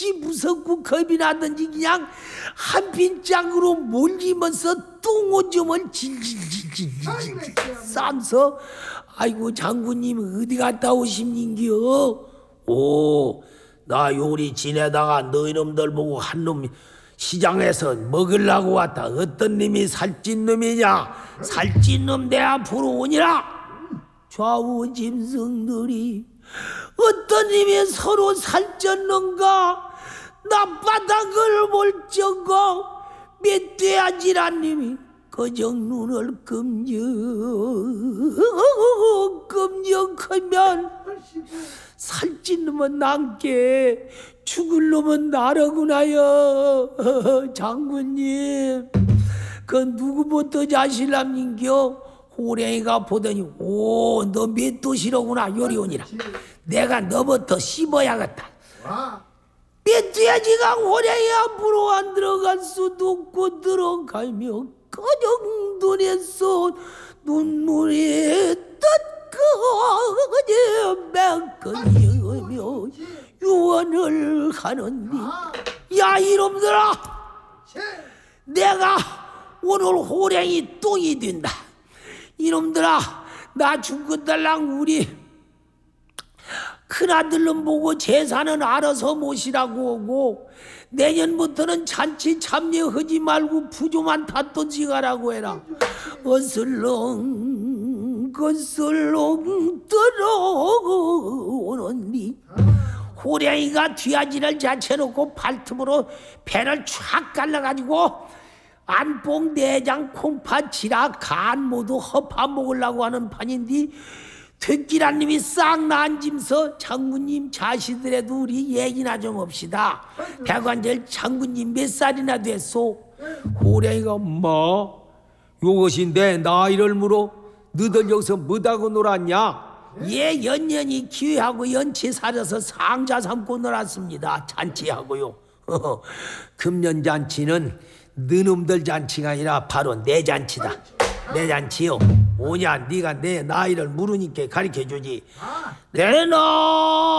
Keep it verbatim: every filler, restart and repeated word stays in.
어찌 무섭고 겁이 나든지 그냥 한 빈짝으로 몰리면서 똥오줌을 질질질질 싸면서 아이고 장군님 어디 갔다 오십니겨? 오, 나 요리 지내다가 너희놈들 보고 한 놈 시장에서 먹으려고 왔다. 어떤 놈이 살찐 놈이냐? 살찐 놈 내 앞으로 오니라. 좌우 짐승들이 어떤 놈이 서로 살쪘는가? 나 바닥을 볼 적고 멧돼지란 놈이 그저 눈을 끔적 끔적하면 살찐 놈은 남게 죽을 놈은 나라구나요. 장군님 그 누구부터 자실남인겨? 호랭이가 보더니 오 너 멧도시로구나 요리오니라. 내가 너부터 씹어야겠다. 멧돼지가 호랭이 앞으로 안 들어갈 수도 없고 들어가며 그냥 눈에서 눈물이 떴거니 매끈이며 유언을 하는데 야 이놈들아 내가 오늘 호랭이 똥이 된다. 이놈들아 나 죽은달랑 우리 큰아들놈 보고 제사는 알아서 모시라고 오고 내년부터는 잔치 참여하지 말고 부조만 탓돈지 가라고 해라. 어슬렁 거슬렁 들어오는니 호랭이가 뒤아지를 자체놓고 발틈으로 배를 촥 갈라가지고 안뽕 내장 콩팥 지라 간 모두 허파 먹으려고 하는 판인데 퇴끼란 님이 싹 난짐서 장군님 자시더라도 우리 얘기나 좀 합시다. 백관절 장군님 몇 살이나 됐소? 호랭이가 뭐? 요것이 내 나이를 물어? 너들 여기서 뭐하고 놀았냐? 예 연년이 기회하고 연치 살아서 상자 삼고 놀았습니다. 잔치하고요. 금년잔치는 너놈들 잔치가 아니라 바로 내 잔치다. 내 잔치요. 오냐 네가 내 나이를 물으니까 가르쳐주지. 내 나